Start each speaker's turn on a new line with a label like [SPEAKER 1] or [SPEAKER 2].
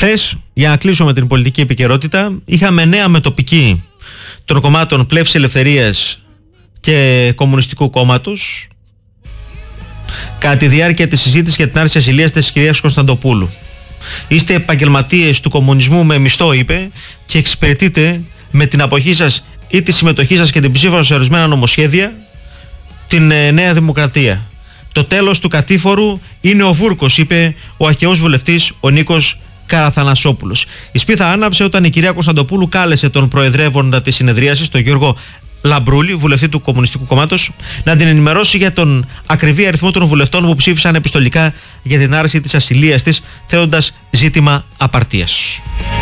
[SPEAKER 1] Χθες, για να κλείσω με την πολιτική επικαιρότητα, είχαμε νέα μετοπική των κομμάτων Πλεύσης Ελευθερίας και Κομμουνιστικού Κόμματος κατά τη διάρκεια της συζήτησης για την άρση ασυλίας της κυρίας Κωνσταντοπούλου. Είστε επαγγελματίες του κομμουνισμού με μισθό, είπε, και εξυπηρετείτε με την αποχή σας ή τη συμμετοχή σας και την ψήφα σας σε ορισμένα νομοσχέδια την Νέα Δημοκρατία. Το τέλος του κατήφορου είναι ο βούρκος, είπε ο αρχαιός βουλευτής ο Νίκος Καραθανασόπουλος. Η σπίθα άναψε όταν η κυρία Κωνσταντοπούλου κάλεσε τον προεδρεύοντα της συνεδρίασης, τον Γιώργο Λαμπρούλη, βουλευτή του Κομμουνιστικού Κόμματος, να την ενημερώσει για τον ακριβή αριθμό των βουλευτών που ψήφισαν επιστολικά για την άρση της ασυλίας της, θέτοντας ζήτημα απαρτίας.